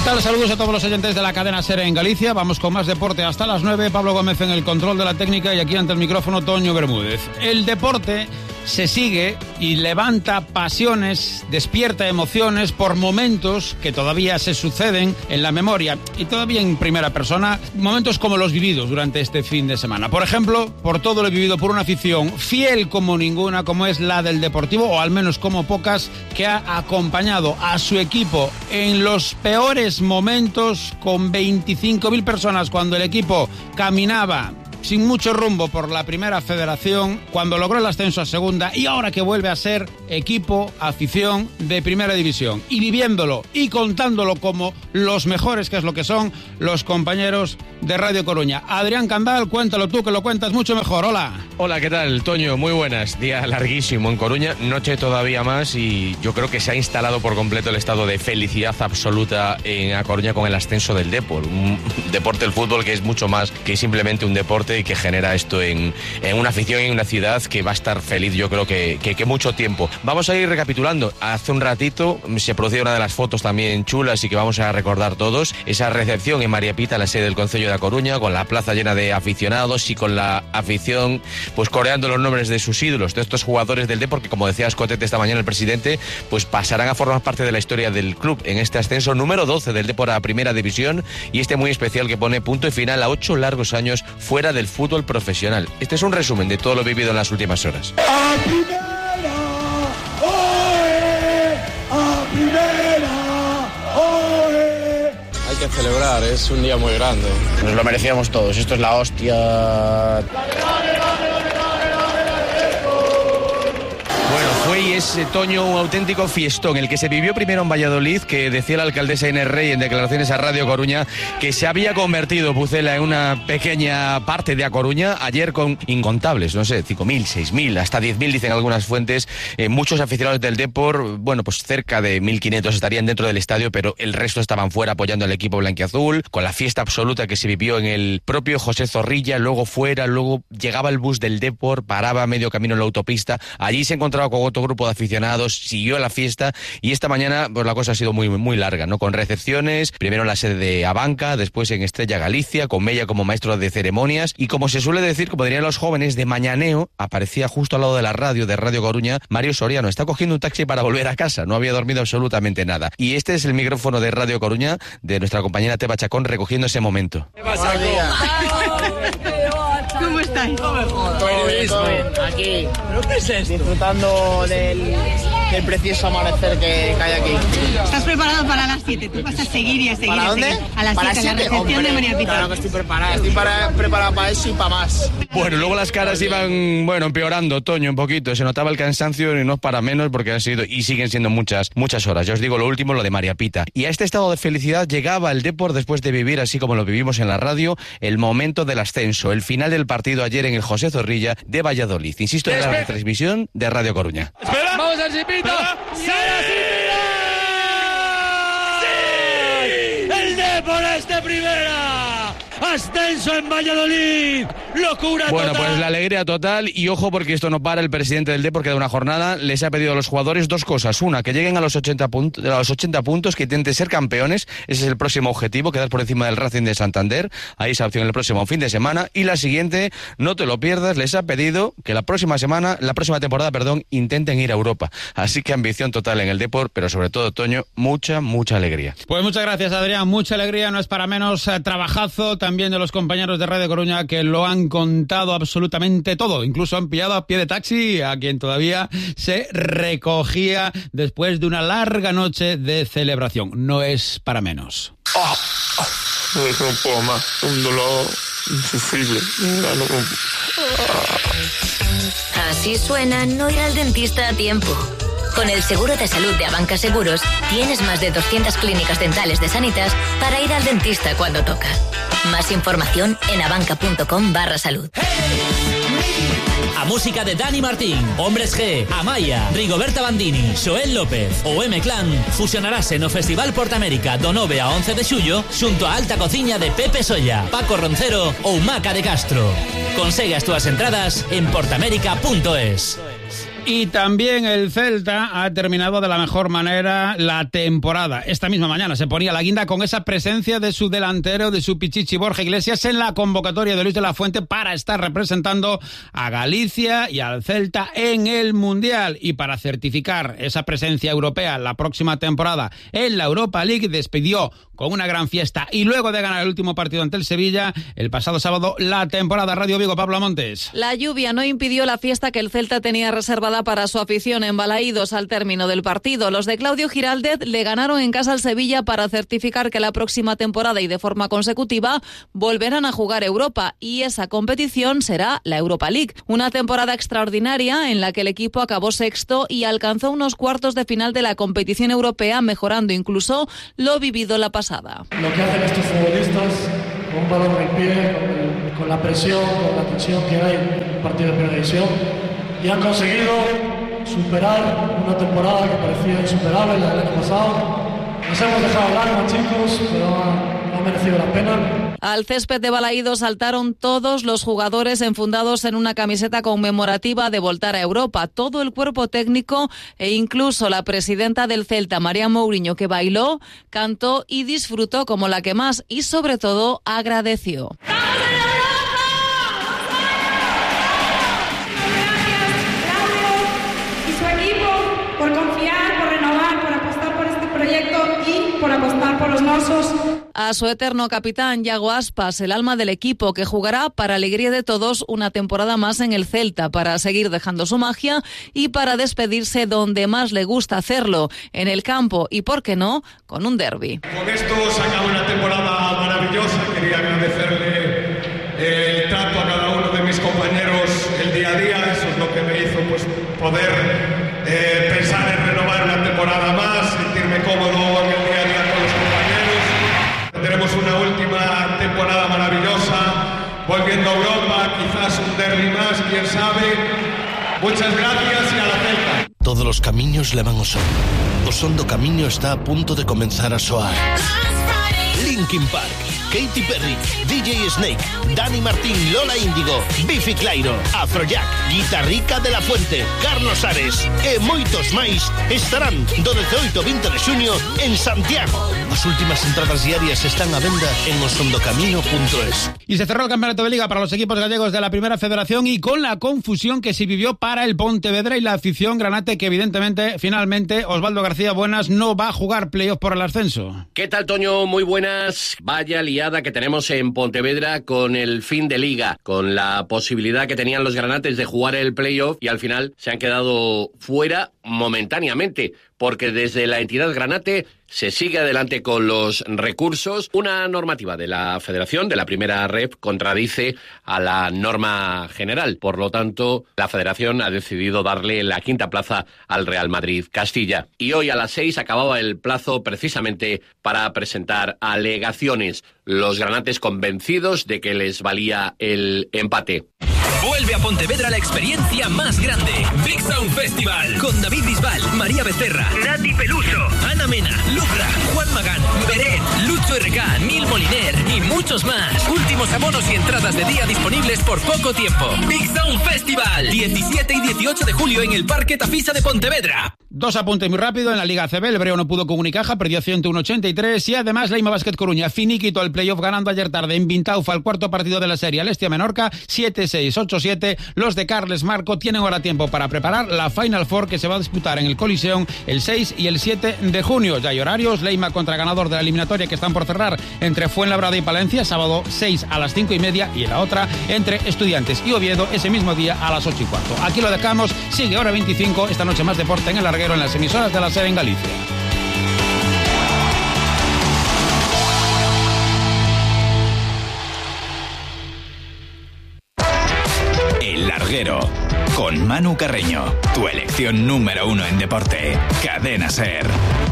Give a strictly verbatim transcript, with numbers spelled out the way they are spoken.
tal? Saludos a todos los oyentes de la cadena SER en Galicia. Vamos con más deporte hasta las nueve. Pablo Gómez en el control de la técnica y aquí ante el micrófono Toño Bermúdez. El deporte se sigue y levanta pasiones, despierta emociones por momentos que todavía se suceden en la memoria y todavía en primera persona, momentos como los vividos durante este fin de semana. Por ejemplo, por todo lo vivido por una afición fiel como ninguna, como es la del Deportivo, o al menos como pocas, que ha acompañado a su equipo en los peores momentos con veinticinco mil personas cuando el equipo caminaba sin mucho rumbo por la primera federación, cuando logró el ascenso a segunda y ahora que vuelve a ser equipo, afición de primera división. Y viviéndolo y contándolo como los mejores, que es lo que son los compañeros de Radio Coruña. Adrián Candal, cuéntalo tú, que lo cuentas mucho mejor. Hola. Hola, ¿qué tal, Toño? Muy buenas. Día larguísimo en Coruña, noche todavía más y yo creo que se ha instalado por completo el estado de felicidad absoluta en A Coruña con el ascenso del Depor. Un deporte, el fútbol, que es mucho más que simplemente un deporte y que genera esto en, en una afición y en una ciudad que va a estar feliz, yo creo que, que, que mucho tiempo. Vamos a ir recapitulando. Hace un ratito se produjo una de las fotos también chulas y que vamos a recordar todos, esa recepción en María Pita, la sede del Concello de A Coruña, con la plaza llena de aficionados y con la afición pues coreando los nombres de sus ídolos, de estos jugadores del Depor, que como decía Escotete esta mañana el presidente, pues pasarán a formar parte de la historia del club en este ascenso número doce del Depor a Primera División y este muy especial que pone punto y final a ocho largos años fuera del fútbol profesional. Este es un resumen de todo lo vivido en las últimas horas. ¡A primera! ¡Oe! ¡A primera! ¡Oe! Hay que celebrar, es un día muy grande. Nos lo merecíamos todos, esto es la hostia. Fue y es, Toño, un auténtico fiestón, el que se vivió primero en Valladolid, que decía la alcaldesa Inés Rey en declaraciones a Radio Coruña que se había convertido Pucela en una pequeña parte de A Coruña, ayer con incontables, no sé, cinco mil, seis mil, hasta diez mil dicen algunas fuentes, eh, muchos aficionados del Depor, bueno, pues cerca de mil quinientos estarían dentro del estadio, pero el resto estaban fuera apoyando al equipo blanquiazul, con la fiesta absoluta que se vivió en el propio José Zorrilla, luego fuera, luego llegaba el bus del Depor, paraba a medio camino en la autopista, allí se encontraba con otro grupo de aficionados, siguió la fiesta y esta mañana pues la cosa ha sido muy muy larga, ¿no? Con recepciones, primero en la sede de Abanca, después en Estrella Galicia, con Mella como maestro de ceremonias y como se suele decir, como dirían los jóvenes, de mañaneo, aparecía justo al lado de la radio, de Radio Coruña, Mario Soriano. Está cogiendo un taxi para volver a casa, no había dormido absolutamente nada. Y este es el micrófono de Radio Coruña, de nuestra compañera Teba Chacón, recogiendo ese momento. ¿Qué pasa? ¿Cómo estáis? Todo bien, todo bien. Aquí. ¿Pero qué es esto? Disfrutando del, del precioso amanecer que, que hay aquí. ¿Estás preparado para las siete? Tú vas a seguir y a seguir. ¿Para a dónde? seguir. A las ¿Para siete, la siete? recepción Hombre, de María Pita. Claro que estoy preparado, estoy para, preparado para eso y para más. Bueno, luego las caras iban, bueno, empeorando, Toño, un poquito. Se notaba el cansancio y no es para menos porque han sido y siguen siendo muchas, muchas horas. Ya os digo lo último, lo de María Pita. Y a este estado de felicidad llegaba el Depor después de vivir, así como lo vivimos en la radio, el momento del ascenso, el final del partido ayer en el José Zorrilla de Valladolid. Insisto, en la retransmisión de Radio Coruña. ¡Espera! ¡Vamos al Chipita! ¡Sí! ¡Sí! ¡El Depor es de primera! ¡Ascenso en Valladolid! ¡Locura bueno, total! Pues la alegría total y ojo porque esto no para. El presidente del Depor, que da una jornada, les ha pedido a los jugadores dos cosas. Una, que lleguen a los ochenta, puntos, a los ochenta puntos, que intenten ser campeones. Ese es el próximo objetivo, quedar por encima del Racing de Santander. Ahí esa opción el próximo fin de semana. Y la siguiente, no te lo pierdas, les ha pedido que la próxima semana, la próxima temporada, perdón, intenten ir a Europa. Así que ambición total en el Depor, pero sobre todo, Toño, mucha, mucha alegría. Pues muchas gracias, Adrián. Mucha alegría, no es para menos. Eh, trabajazo también de los compañeros de Radio Coruña que lo han contado absolutamente todo. Incluso han pillado a pie de taxi a quien todavía se recogía después de una larga noche de celebración. No es para menos. Oh, oh, no puedo más. Un dolor insufrible. No, no, no. Así suena no ir al dentista a tiempo. Con el seguro de salud de Abanca Seguros tienes más de doscientas clínicas dentales de Sanitas para ir al dentista cuando toca. Más información en abanca.com barra salud. A música de Dani Martín, Hombres G, Amaya, Rigoberta Bandini, Joel López ou M-Clan fusionarase no Festival Portamérica do nove a once de xullo xunto a alta cociña de Pepe Solla, Paco Roncero ou Maca de Castro. Consegue as túas entradas en portamérica punto es. Y también el Celta ha terminado de la mejor manera la temporada. Esta misma mañana se ponía la guinda con esa presencia de su delantero, de su pichichi Borja Iglesias, en la convocatoria de Luis de la Fuente para estar representando a Galicia y al Celta en el Mundial. Y para certificar esa presencia europea la próxima temporada en la Europa League, despidió con una gran fiesta y luego de ganar el último partido ante el Sevilla el pasado sábado la temporada. Radio Vigo, Pablo Montes. La lluvia no impidió la fiesta que el Celta tenía reservada para su afición en Balaídos al término del partido. Los de Claudio Giraldez le ganaron en casa al Sevilla para certificar que la próxima temporada y de forma consecutiva volverán a jugar Europa, y esa competición será la Europa League. Una temporada extraordinaria en la que el equipo acabó sexto y alcanzó unos cuartos de final de la competición europea, mejorando incluso lo vivido la pasada. Lo que hacen estos futbolistas con un balón en el pie, con, el, con la presión, con la tensión que hay en un partido de primera división, y han conseguido superar una temporada que parecía insuperable, la del año pasado. Nos hemos dejado lágrimas, chicos, pero ha, ha merecido la pena. Al césped de Balaídos saltaron todos los jugadores enfundados en una camiseta conmemorativa de voltar a Europa, todo el cuerpo técnico e incluso la presidenta del Celta, María Mourinho, que bailó, cantó y disfrutó como la que más, y sobre todo agradeció. Por confiar, por renovar, por apostar por este proyecto y por apostar por los nosos. A su eterno capitán, Yago Aspas, el alma del equipo, que jugará para alegría de todos una temporada más en el Celta, para seguir dejando su magia y para despedirse donde más le gusta hacerlo, en el campo y, por qué no, con un derbi. Con esto se acaba una temporada maravillosa. Quería agradecerle el trato a cada uno de mis compañeros, el día a día. Eso es lo que me hizo pues poder Eh, pensar en renovar una temporada más, sentirme cómodo en el día a día con los compañeros. Tendremos una última temporada maravillosa, volviendo a Europa, quizás un derbi más, quién sabe. Muchas gracias y a la Celta. Todos los camiños levan ao sol. O son do camiño está a punto de comenzar a soar. Linkin Park, Katy Perry, D J Snake, Dani Martín, Lola Índigo, Bifi Clyro, Afrojack, Guitarrica de la Fuente, Carlos Ares e moitos máis estarán do dezaoito ao vinte de xuño en Santiago. As últimas entradas diarias están a venda en osondocamino punto es. Y se cerró el campeonato de Liga para los equipos gallegos de la Primera Federación, y con la confusión que se vivió para el Pontevedra y la afición granate, que evidentemente, finalmente, Osvaldo García, buenas, no va a jugar playoff por el ascenso. ¿Qué tal, Toño? Muy buenas. Vaya liada que tenemos en Pontevedra con el fin de Liga, con la posibilidad que tenían los granates de jugar el playoff, y al final se han quedado fuera momentáneamente, porque desde la entidad granate se sigue adelante con los recursos. Una normativa de la Federación, de la Primera Ref, contradice a la norma general. Por lo tanto, la Federación ha decidido darle la quinta plaza al Real Madrid Castilla. Y hoy a las seis acababa el plazo precisamente para presentar alegaciones. Los granates convencidos de que les valía el empate. Vuelve a Pontevedra la experiencia más grande. Big Sound Festival. Con David Bisbal, María Becerra, Nati Peluso, Ana Mena, Lucra, Juan Magán, Beret, Lucho R K, Neil Moliner y muchos más. Últimos abonos y entradas de día disponibles por poco tiempo. Big Sound Festival. diecisiete y dieciocho de julio en el Parque Tafisa de Pontevedra. Dos apuntes muy rápido. En la Liga A C B, el Breo no pudo con Unicaja, perdió ciento uno ochenta y tres, y además la Ima Basket Coruña finiquitó el playoff ganando ayer tarde en Vintaufa el cuarto partido de la serie al Estia Menorca, siete seis, ocho siete. Los de Carles Marco tienen ahora tiempo para preparar la Final Four, que se va a disputar en el Coliseum el seis y el siete de junio. Ya hay horarios: Leima contra ganador de la eliminatoria, que están por cerrar, entre Fuenlabrada y Palencia, sábado seis a las cinco y media, y la otra entre Estudiantes y Oviedo ese mismo día a las ocho y cuarto. Aquí lo dejamos. Sigue hora veinticinco, esta noche más deporte en el larguero en las emisoras de la SER en Galicia. El larguero con Manu Carreño, tu elección número uno en deporte. Cadena SER.